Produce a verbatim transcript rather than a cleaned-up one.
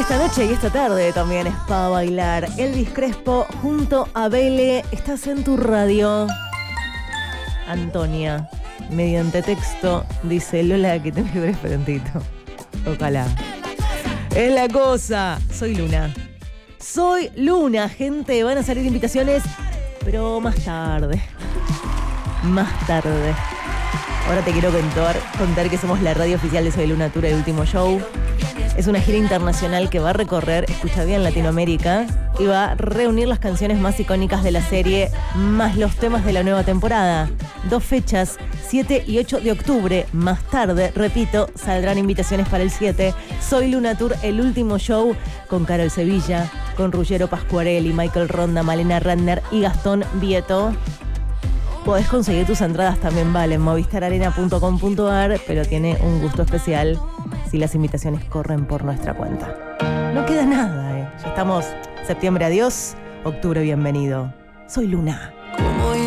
Esta noche y esta tarde también es para bailar. Elvis Crespo junto a Bele. Estás en tu radio. Antonia, mediante texto, dice: Lola, que tenés que ver frentito. Ojalá. Es la cosa. Soy Luna. Soy Luna, gente. Van a salir invitaciones, pero más tarde. Más tarde. Ahora te quiero contar, contar que somos la radio oficial de Soy Luna Tour, el último show. Es una gira internacional que va a recorrer, escucha bien, Latinoamérica, y va a reunir las canciones más icónicas de la serie, más los temas de la nueva temporada. Dos fechas, siete y ocho de octubre. Más tarde, repito, saldrán invitaciones para el siete. Soy Luna Tour, el último show, con Carol Sevilla, con Ruggero Pascuarelli, Michael Ronda, Malena Randner y Gastón Vieto. Podés conseguir tus entradas también, vale, en movistar arena punto com punto a r, pero tiene un gusto especial si las invitaciones corren por nuestra cuenta. No queda nada, ¿eh? Ya estamos. Septiembre, adiós. Octubre, bienvenido. Soy Luna.